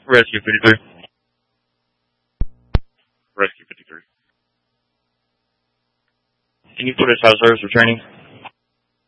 Rescue 53. Rescue 53. Can you put us out of service for training?